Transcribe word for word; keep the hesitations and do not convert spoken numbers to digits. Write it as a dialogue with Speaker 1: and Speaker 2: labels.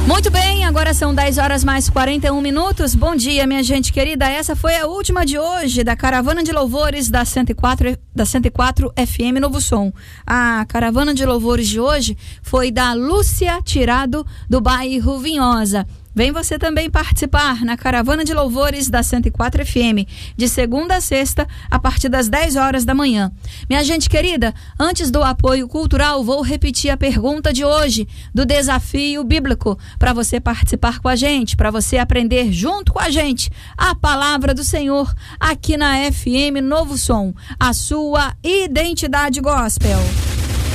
Speaker 1: Muito bem, agora são dez horas mais quarenta e um minutos. Bom dia, minha gente querida. Essa foi a última de hoje da Caravana de Louvores da cento e quatro, da cento e quatro F M Novo Som. A Caravana de Louvores de hoje foi da Lúcia Tirado, do bairro Vinhosa. Vem você também participar na Caravana de Louvores da cento e quatro F M, de segunda a sexta, a partir das dez horas da manhã. Minha gente querida, antes do apoio cultural, vou repetir a pergunta de hoje, do desafio bíblico, para você participar com a gente, para você aprender junto com a gente a palavra do Senhor, aqui na F M Novo Som, a sua identidade gospel.